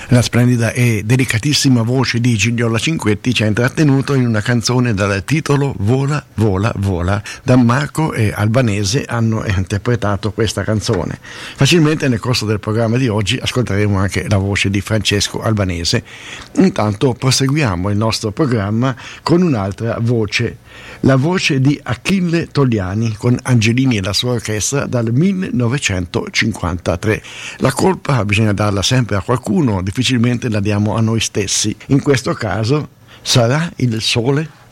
La splendida e delicatissima voce di Gigliola Cinquetti ci ha intrattenuto in una canzone dal titolo Vola, vola, vola. Da Marco e Albanese hanno interpretato questa canzone. Facilmente nel corso del programma di oggi ascolteremo anche la voce di Francesco Albanese. Intanto proseguiamo il nostro programma con un'altra voce, la voce di Achille Togliani con Angelini e la sua orchestra dal 1953. La colpa bisogna darla sempre a qualcuno, difficilmente la diamo a noi stessi. In questo caso sarà il sole?